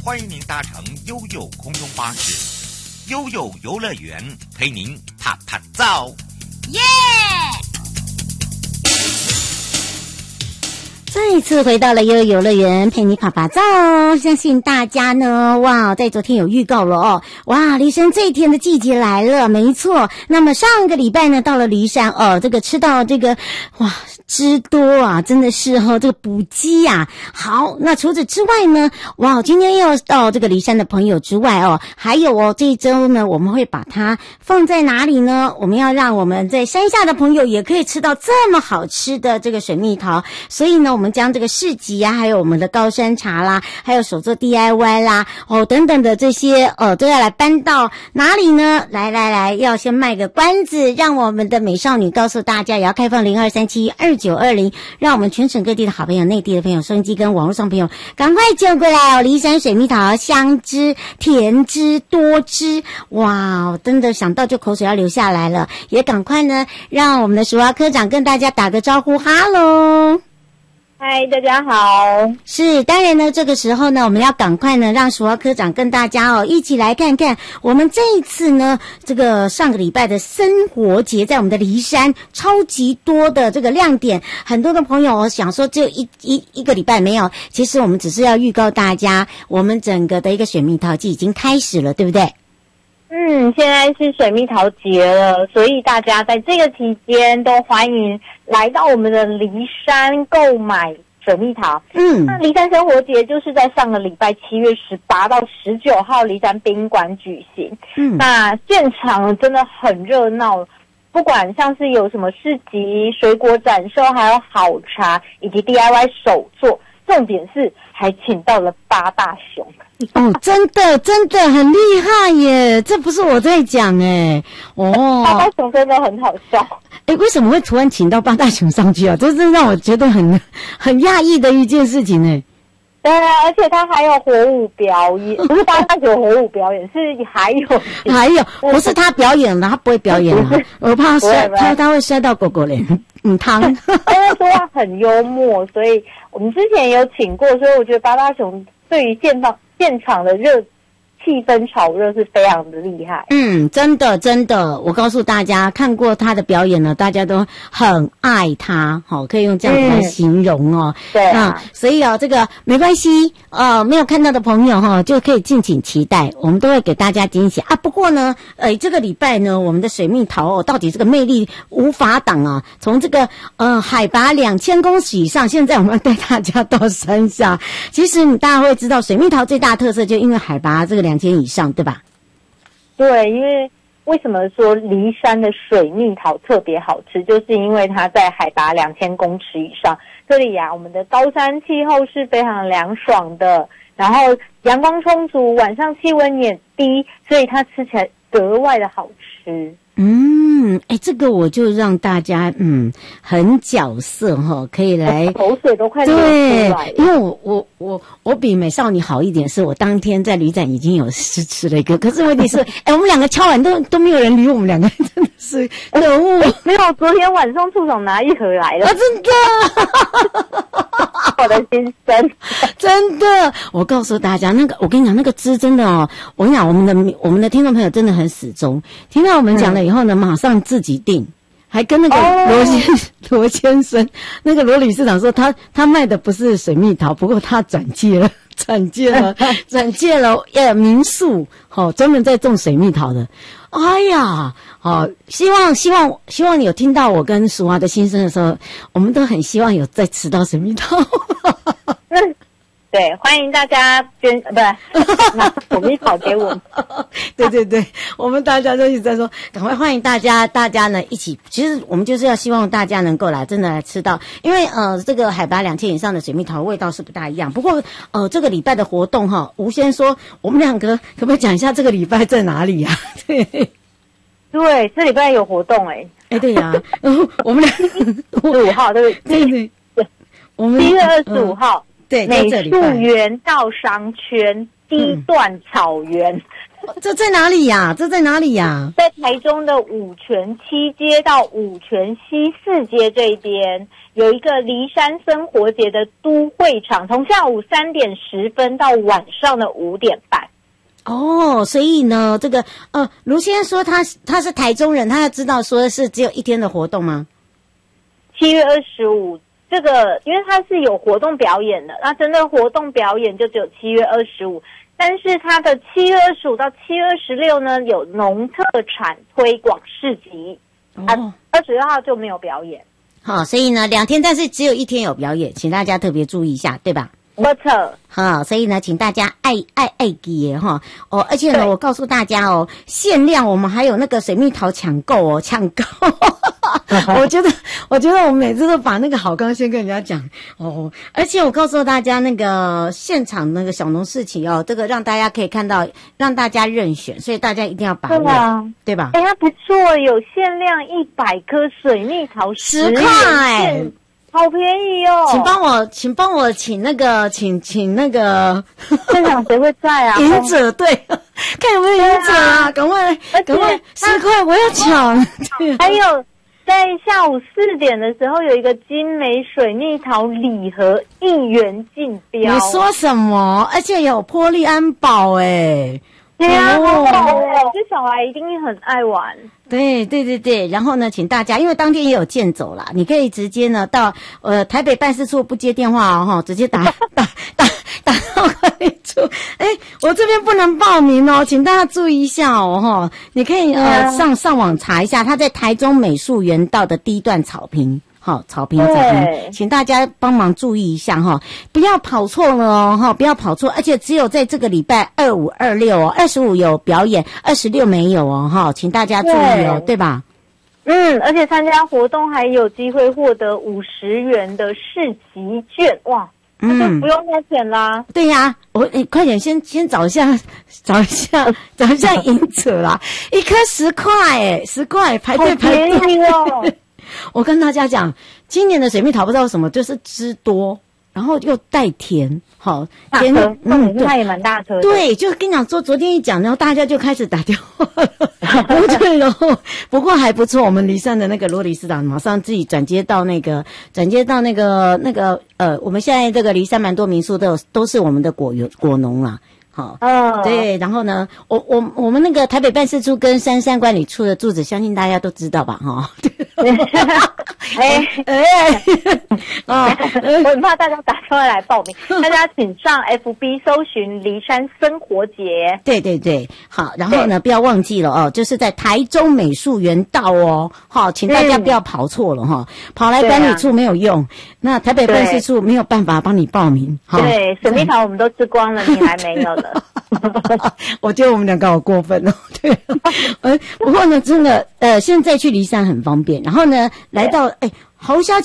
欢迎您搭乘悠悠空中巴士，悠悠游乐园陪您啪啪照， 耶！ 再一次回到了悠悠游乐园陪你啪啪照，相信大家呢，哇，在昨天有预告了哦，哇，梨山这一天的季节来了，没错。那么上个礼拜呢，到了梨山哦，这个吃到这个哇汁多啊，真的是这个补鸡呀。好，那除此之外呢，哇，今天又到这个梨山的朋友之外哦，还有这一周呢，我们会把它放在哪里呢？我们要让我们在山下的朋友也可以吃到这么好吃的这个水蜜桃，所以呢，我们将这个市集啊，还有我们的高山茶啦，还有手作 DIY 啦，等等的这些都要来搬到哪里呢？来，要先卖个关子，让我们的美少女告诉大家，也要开放02372920，让我们全省各地的好朋友、内地的朋友、收音机跟网络上朋友赶快就过来哦！梨山水蜜桃香汁、甜汁、多汁，哇，真的想到就口水要流下来了，也赶快呢，让我们的淑华科长跟大家打个招呼，哈喽。 嗨，大家好。 是，当然呢，这个时候呢，我们要赶快呢，让淑华科长跟大家一起来看看我们这一次呢，这个上个礼拜的生活节，在我们的梨山超级多的这个亮点，很多的朋友想说只有一个礼拜没有，其实我们只是要预告大家，我们整个的一个水蜜桃季已经开始了，对不对？ 现在是水蜜桃节了，所以大家在这个期间都欢迎来到我们的梨山购买水蜜桃。那梨山生活节就是在上个礼拜7月18到19号梨山宾馆举行。那现场真的很热闹，不管像是有什么市集、水果展售，还有好茶以及 DIY 手作，重点是还请到了八大熊。 真的很厉害耶！这不是我在讲八大熊真的很好笑。 为什么会突然请到八大熊上去啊？这是让我觉得很讶异的一件事情呢。 对啊，而且他还有火舞表演，不是八大熊火舞表演，是还有， 不是他表演了，他不会表演了，我怕他会摔到狗狗脸。汤， 因为说话很幽默，所以我们之前也有请过，所以我觉得八大熊对于现场的气氛炒热是非常的厉害。 真的，我告诉大家，看过他的表演呢，大家都很爱他，可以用这样子来形容哦。 对啊， 所以这个没关系，没有看到的朋友就可以敬请期待，我们都会给大家惊喜啊。不过呢，这个礼拜呢，我们的水蜜桃到底这个魅力无法挡啊！从这个海拔2000公尺以上，现在我们要带大家到山下。其实大家会知道，水蜜桃最大的特色就因为海拔这个2000以上，对吧？ 对，因为什么说梨山的水蜜桃特别好吃，就是因为它在海拔2000公尺以上。这里我们的高山气候是非常凉爽的，然后阳光充足，晚上气温也低，所以它吃起来格外的好吃。 这个我就让大家很角色可以来口水都快流出来了。 对，因为我比美少女好一点，是我当天在旅展已经有吃了一个，可是问题是我们两个敲完都没有人理我们两个，真的是可恶。 没有，昨天晚上处长拿一盒来了。 真的我的心声。 真的，我告诉大家，我跟你讲，那个汁真的我跟你讲，我们的听众朋友真的很死忠，听到我们讲了以后呢，马上自己订，还跟那个罗先生，那个罗理事长说他卖的不是水蜜桃，不过他转介了民宿，专门在种水蜜桃的。哎呀，希望你有听到我跟淑华的心声的时候，我们都很希望有再吃到水蜜桃。 对，欢迎大家拿水蜜桃给我们。 对，我们大家就一直在说，赶快欢迎大家呢一起。其实我们就是要希望大家能够真的来吃到，因为这个海拔2000以上的水蜜桃味道是不大一样。不过这个礼拜的活动吴先说，我们两个可不可以讲一下这个礼拜在哪里啊？ 对，这礼拜有活动对呀，我们 25号对不对？ 对，我们 7月25号。 对， 美术园到商圈第一段草原。 这在哪里呀？这在哪里呀？ 在台中的五权7街到五权西4街这边，有一个梨山生活节的都会场，从下午3点10分到晚上的5点半。 哦，所以呢，这个卢先生说他是台中人，他要知道说是只有1天的活动吗 ？7月25，这个因为它是有活动表演的，那真的活动表演就只有7月25，但是它的7月25到7月26呢有农特产推广市集，26号就没有表演。 好，所以呢2天，但是只有1天有表演，请大家特别注意一下，对吧？ 没错。 好，所以呢，请大家爱记哈哦，而且呢，我告诉大家哦，限量我们还有那个水蜜桃抢购哦，抢购。我觉得我们每次都把那个好康先跟人家讲哦，而且我告诉大家那个现场那个小农市集哦，这个让大家可以看到，让大家任选，所以大家一定要把握，对吧？ 它不错，有限量100颗水蜜桃 10块。 好便宜哦！ 请帮我请那个现场谁会在啊？ 赢者对，看有没有赢者啊！赶快10块我要抢！ 还有在下午4点的时候有一个精美水蜜桃礼盒1元竞标。 你说什么？而且有波利安堡对啊，这小孩一定很爱玩。 对，然后呢，请大家，因为当天也有健走啦，你可以直接呢到台北办事处不接电话哦，直接打到管理处。我这边不能报名哦，请大家注意一下哦你可以上网查一下，他在台中美术园道的第一段草坪。好，草坪，请大家帮忙注意一下不要跑错了哦不要跑错，而且只有在这个礼拜25、26哦，25有表演，26没有哦请大家注意哦，对吧？ 而且参加活动还有机会获得50元的市集券，哇！那就不用花钱啦。 对呀，快点先找一下赢者啦，1颗10块10块排队哦。 我跟大家讲，今年的水蜜桃不知道什么，就是汁多，然后又带甜，好甜， 它也蛮大颗的。 对，就跟你讲说，昨天一讲，然后大家就开始打电话了，对了。不过还不错，我们梨山的那个罗理事长马上自己转接到那个，我们现在这个梨山蛮多民宿都是我们的果农啦。好，对，然后呢，我们那个台北办事处跟山管理处的住址，相信大家都知道吧？ 我很怕大家打电话来报名，大家请上 FB 搜寻梨山生活节。 对，好，然后呢，不要忘记了哦，就是在台中美术园道哦，好，请大家不要跑错了跑来管理处没有用，那台北办事处没有办法帮你报名。 对，水蜜桃我们都吃光了，你还没有了。 我觉得我们两个好过分哦。对，不过呢，真的，现在去梨山很方便。然后呢，来到豪小姐。